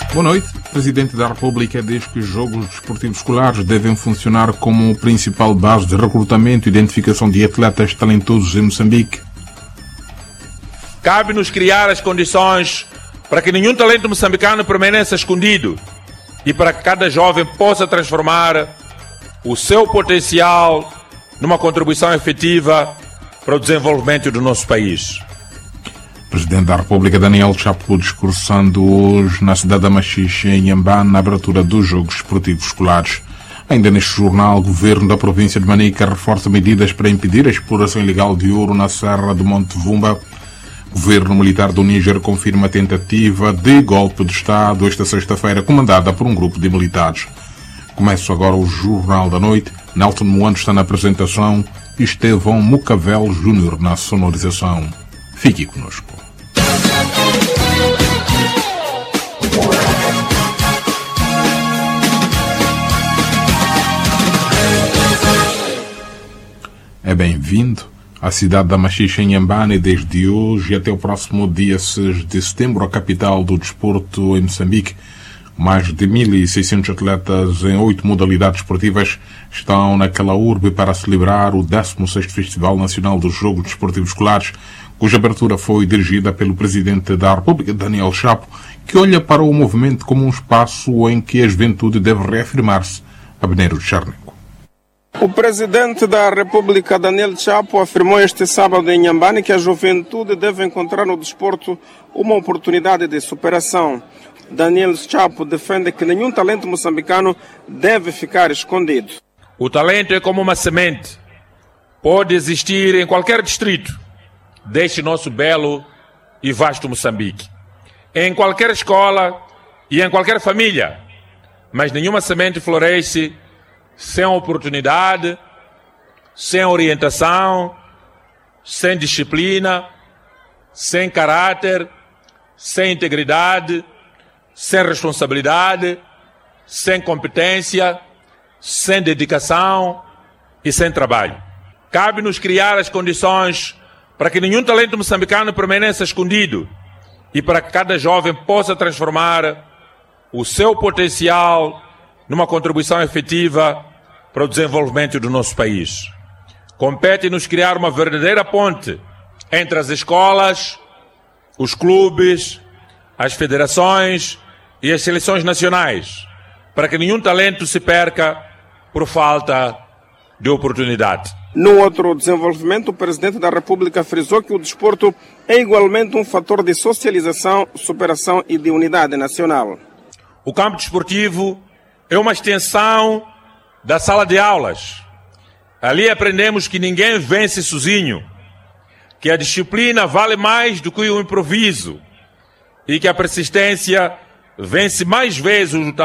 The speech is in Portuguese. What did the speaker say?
Boa noite. O Presidente da República diz que os jogos desportivos escolares devem funcionar como principal base de recrutamento e identificação de atletas talentosos em Moçambique. Cabe-nos criar as condições para que nenhum talento moçambicano permaneça escondido e para que cada jovem possa transformar o seu potencial numa contribuição efetiva para o desenvolvimento do nosso país. O Presidente da República, Daniel Chapo, discursando hoje na cidade da Machixe, em Inhambane, na abertura dos Jogos Desportivos Escolares. Ainda neste jornal, o Governo da província de Manica reforça medidas para impedir a exploração ilegal de ouro na Serra do Monte Vumba. O Governo Militar do Níger confirma a tentativa de golpe de Estado esta sexta-feira, comandada por um grupo de militares. Começa agora o Jornal da Noite. Nelson Moano está na apresentação e Estevão Mucavel Júnior na sonorização. Fique conosco. É bem-vindo à cidade da Machixe, em Inhambane, desde hoje até o próximo dia 6 de setembro, a capital do desporto em Moçambique. Mais de 1.600 atletas em 8 modalidades esportivas estão naquela urbe para celebrar o 16º Festival Nacional dos Jogos Desportivos Escolares, cuja abertura foi dirigida pelo Presidente da República, Daniel Chapo, que olha para o movimento como um espaço em que a juventude deve reafirmar-se. Abneiro de Charneco. O Presidente da República, Daniel Chapo, afirmou este sábado em Inhambane que a juventude deve encontrar no desporto uma oportunidade de superação. Daniel Chapo defende que nenhum talento moçambicano deve ficar escondido. O talento é como uma semente. Pode existir em qualquer distrito deste nosso belo e vasto Moçambique. Em qualquer escola e em qualquer família. Mas nenhuma semente floresce sem oportunidade, sem orientação, sem disciplina, sem caráter, sem integridade, sem responsabilidade, sem competência, sem dedicação e sem trabalho. Cabe-nos criar as condições para que nenhum talento moçambicano permaneça escondido e para que cada jovem possa transformar o seu potencial numa contribuição efetiva para o desenvolvimento do nosso país. Compete-nos criar uma verdadeira ponte entre as escolas, os clubes, as federações e as seleções nacionais, para que nenhum talento se perca por falta de oportunidade. No outro desenvolvimento, o Presidente da República frisou que o desporto é igualmente um fator de socialização, superação e de unidade nacional. O campo desportivo é uma extensão da sala de aulas. Ali aprendemos que ninguém vence sozinho, que a disciplina vale mais do que o improviso e que a persistência vence mais vezes o